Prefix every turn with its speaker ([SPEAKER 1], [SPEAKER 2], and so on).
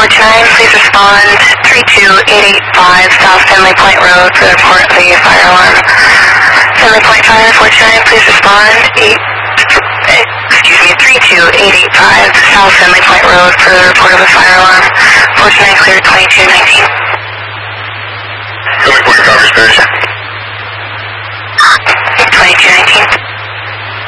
[SPEAKER 1] 429, please respond 32885 South Finley Point Road for the report of a fire alarm. Finley Point Fire 429, please respond 32885 South Finley Point Road for the report of a fire alarm. 429 clear 2219.